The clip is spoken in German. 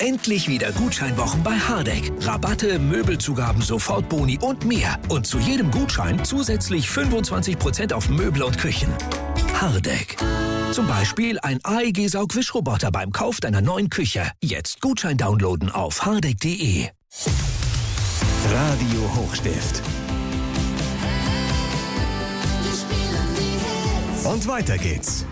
Endlich wieder Gutscheinwochen bei Hardegg. Rabatte, Möbelzugaben, Sofortboni und mehr. Und zu jedem Gutschein zusätzlich 25% auf Möbel und Küchen. Hardegg. Zum Beispiel ein AEG-Saugwischroboter beim Kauf deiner neuen Küche. Jetzt Gutschein downloaden auf hardegg.de. Radio Hochstift. Und weiter geht's.